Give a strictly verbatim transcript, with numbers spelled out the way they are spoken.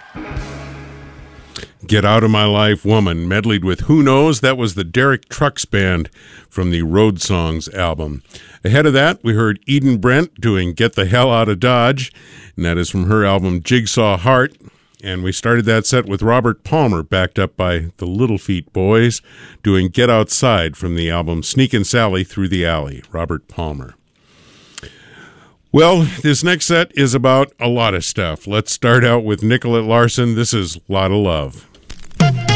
Get Out of My Life Woman, medleyed with Who Knows. That was the Derek Trucks Band from the Road Songs album. Ahead of that, we heard Eden Brent doing Get the Hell Out of Dodge, and that is from her album Jigsaw Heart. And we started that set with Robert Palmer, backed up by the Little Feat Boys, doing Get Outside from the album Sneakin' Sally Through the Alley, Robert Palmer. Well, this next set is about a lot of stuff. Let's start out with Nicolette Larson. This is Lotta Love.